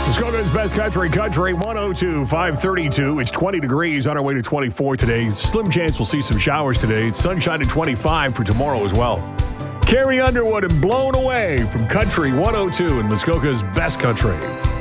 Muskoka's best country, 102, 532. It's 20 degrees on our way to 24 today. Slim chance we'll see some showers today. It's sunshine at 25 for tomorrow as well. Carrie Underwood and Blown Away from Country 102 and Muskoka's best country.